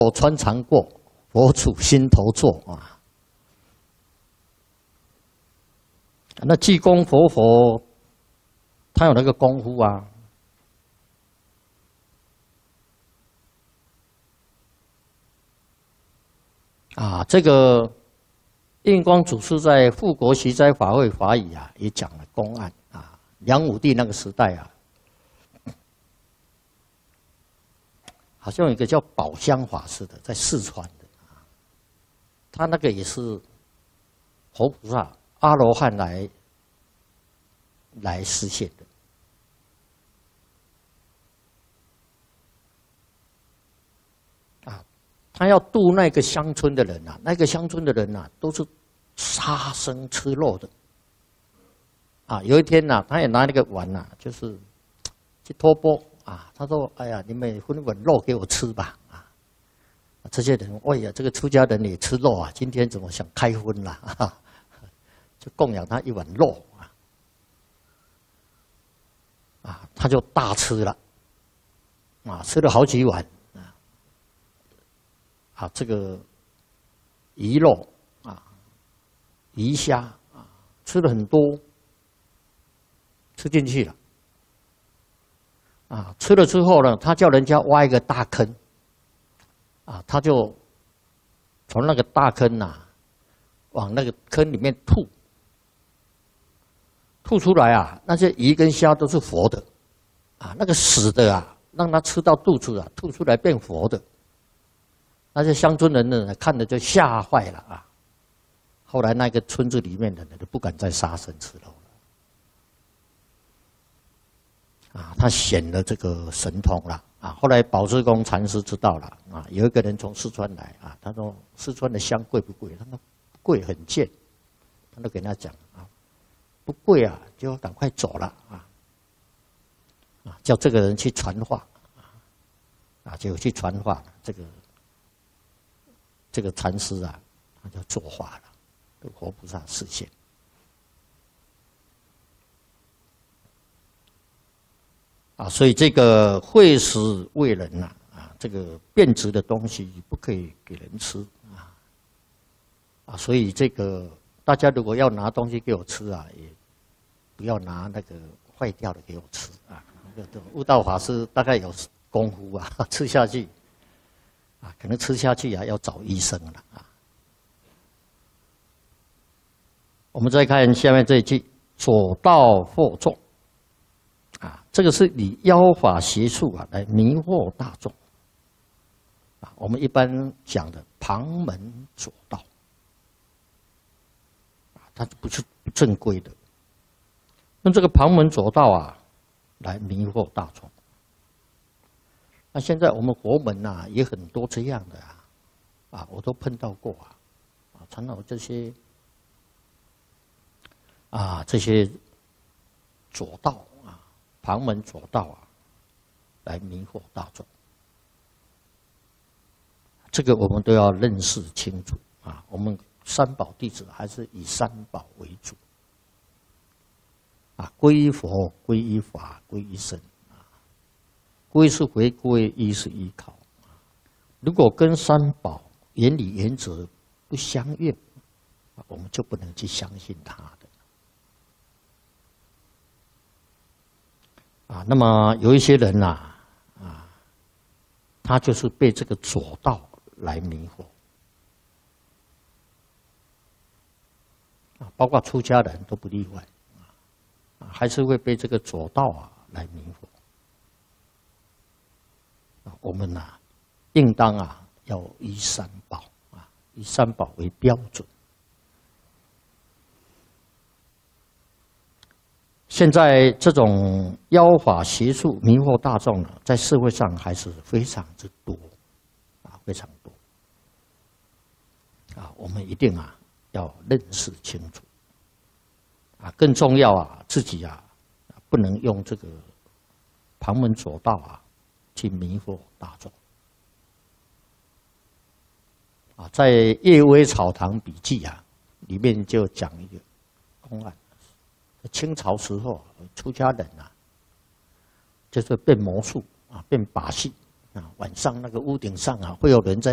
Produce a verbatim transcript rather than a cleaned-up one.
我穿肠过，佛处心头坐啊。那济公活佛，他有那个功夫啊。啊，这个印光祖师在《护国习斋法会法语》啊，也讲了公案啊。梁武帝那个时代啊，好像有一个叫宝香法师的，在四川的啊，他那个也是佛菩萨、阿罗汉来来实现的。啊，他要渡那个乡村的人啊，那个乡村的人啊，都是杀生吃肉的。啊，有一天呐、啊，他也拿那个碗呐、啊，就是去托钵啊。他说：“哎呀，你们分碗肉给我吃吧。”啊，这些人，哎呀，这个出家人也吃肉啊，今天怎么想开荤了？啊，就供养他一碗肉啊，啊，他就大吃了，啊，吃了好几碗啊，啊，这个鱼肉啊，鱼虾啊，吃了很多。吃进去了，啊，吃了之后呢，他叫人家挖一个大坑，啊，他就从那个大坑呐、啊，往那个坑里面吐，吐出来啊，那些鱼跟虾都是活的，啊，那个死的啊，让他吃到肚子啊，吐出来变活的，那些乡村人呢，看着就吓坏了啊。后来那个村子里面的人都不敢再杀生吃肉了。啊，他显了这个神通了啊！后来宝志公禅师知道了啊，有一个人从四川来啊，他说四川的香贵不贵？他说贵，很贱。他就跟他讲啊，不贵啊，就赶快走了啊！啊，叫这个人去传话啊，啊，就去传话，这个这个禅师啊，他就作画了，对活菩萨示现。啊，所以这个惠食为人呐，啊，这个变质的东西不可以给人吃啊，啊，所以这个大家如果要拿东西给我吃啊，也不要拿那个坏掉的给我吃啊。那个悟道法师大概有功夫啊，吃下去啊，可能吃下去啊要找医生了啊。我们再看下面这一句：左道惑众。啊，这个是以妖法邪术啊来迷惑大众。啊，我们一般讲的旁门左道，啊，它不是不正规的。用这个旁门左道啊，来迷惑大众。那现在我们佛门呐、啊，也很多这样的啊，啊，我都碰到过啊，啊，常常有这些啊这些左道。旁门左道啊，来迷惑大众，这个我们都要认识清楚啊。我们三宝弟子还是以三宝为主啊，皈依佛、皈依法、皈依僧啊。皈是回归，依是依靠。如果跟三宝原理原则不相应，我们就不能去相信他的。啊，那么有一些人呐、啊，啊，他就是被这个左道来迷惑，啊，包括出家人都不例外，啊，还是会被这个左道啊来迷惑。啊，我们呐、啊，应当啊要依三宝啊，以三宝为标准。现在这种妖法邪术迷惑大众呢，在社会上还是非常之多，啊，非常多，啊，我们一定啊要认识清楚，啊，更重要啊，自己啊不能用这个旁门左道啊去迷惑大众，啊，在《岳微草堂笔记》啊里面就讲一个公案。清朝时候，出家人啊，就是变魔术啊，变把戏啊。晚上那个屋顶上啊，会有人在